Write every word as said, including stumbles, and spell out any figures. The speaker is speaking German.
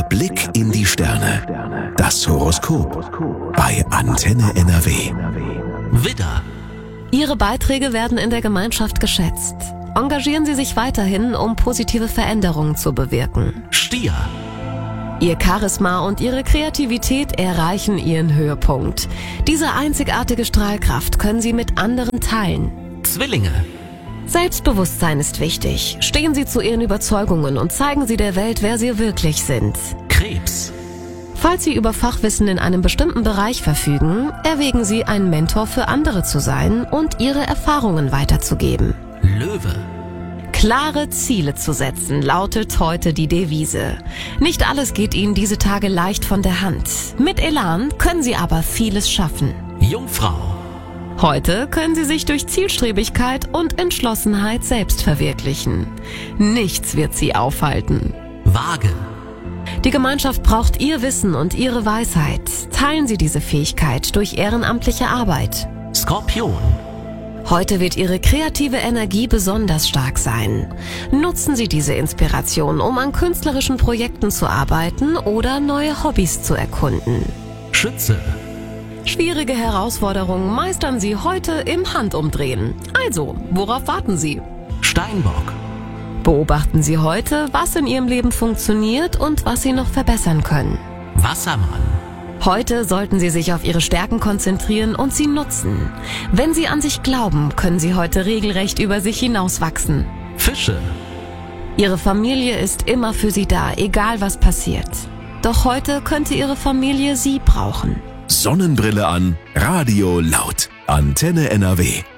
Blick in die Sterne. Das Horoskop bei Antenne N R W. Widder. Ihre Beiträge werden in der Gemeinschaft geschätzt. Engagieren Sie sich weiterhin, um positive Veränderungen zu bewirken. Stier. Ihr Charisma und Ihre Kreativität erreichen ihren Höhepunkt. Diese einzigartige Strahlkraft können Sie mit anderen teilen. Zwillinge. Selbstbewusstsein ist wichtig. Stehen Sie zu Ihren Überzeugungen und zeigen Sie der Welt, wer Sie wirklich sind. Krebs. Falls Sie über Fachwissen in einem bestimmten Bereich verfügen, erwägen Sie, ein Mentor für andere zu sein und Ihre Erfahrungen weiterzugeben. Löwe. Klare Ziele zu setzen, lautet heute die Devise. Nicht alles geht Ihnen diese Tage leicht von der Hand. Mit Elan können Sie aber vieles schaffen. Jungfrau. Heute können Sie sich durch Zielstrebigkeit und Entschlossenheit selbst verwirklichen. Nichts wird Sie aufhalten. Waage. Die Gemeinschaft braucht Ihr Wissen und Ihre Weisheit. Teilen Sie diese Fähigkeit durch ehrenamtliche Arbeit. Skorpion. Heute wird Ihre kreative Energie besonders stark sein. Nutzen Sie diese Inspiration, um an künstlerischen Projekten zu arbeiten oder neue Hobbys zu erkunden. Schütze. Schwierige Herausforderungen meistern Sie heute im Handumdrehen. Also, worauf warten Sie? Steinbock. Beobachten Sie heute, was in Ihrem Leben funktioniert und was Sie noch verbessern können. Wassermann. Heute sollten Sie sich auf Ihre Stärken konzentrieren und sie nutzen. Wenn Sie an sich glauben, können Sie heute regelrecht über sich hinauswachsen. Fische. Ihre Familie ist immer für Sie da, egal was passiert. Doch heute könnte Ihre Familie Sie brauchen. Sonnenbrille an, Radio laut. Antenne N R W.